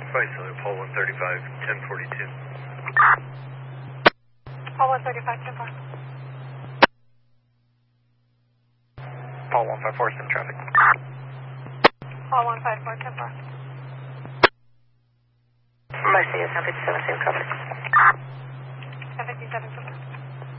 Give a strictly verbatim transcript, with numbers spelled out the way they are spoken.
Chrysler, Paul one thirty-five, ten forty-two. Paul one thirty-five, ten four. Paul one five four, sim traffic. Paul one five four, ten four. Mercy is one fifty-seven, same traffic. ten fifty-seven, ten four.